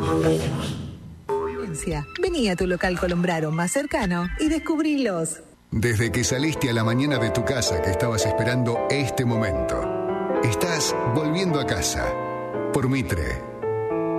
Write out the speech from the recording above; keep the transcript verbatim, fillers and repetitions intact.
Vení a tu local Colombraro más cercano y descubrilos. Desde que saliste a la mañana de tu casa que estabas esperando este momento, estás volviendo a casa por Mitre.